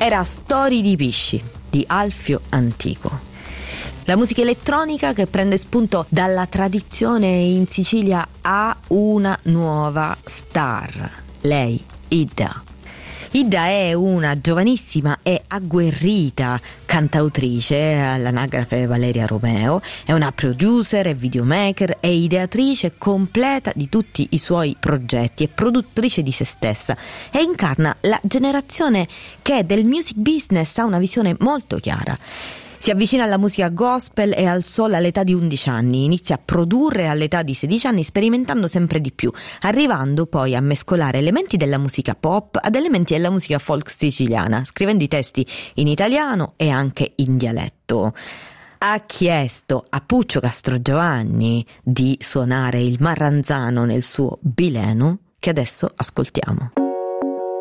era Storie di Pisci di Alfio Antico. La musica elettronica che prende spunto dalla tradizione in Sicilia ha una nuova star, lei, Idda. Idda è una giovanissima e agguerrita cantautrice, all'anagrafe Valeria Romeo, è una producer e videomaker e ideatrice completa di tutti i suoi progetti e produttrice di se stessa e incarna la generazione che del music business ha una visione molto chiara. Si avvicina alla musica gospel e al soul all'età di 11 anni, inizia a produrre all'età di 16 anni sperimentando sempre di più, arrivando poi a mescolare elementi della musica pop ad elementi della musica folk siciliana, scrivendo i testi in italiano e anche in dialetto. Ha chiesto a Puccio Castrogiovanni di suonare il marranzano nel suo Bilenu, che adesso ascoltiamo.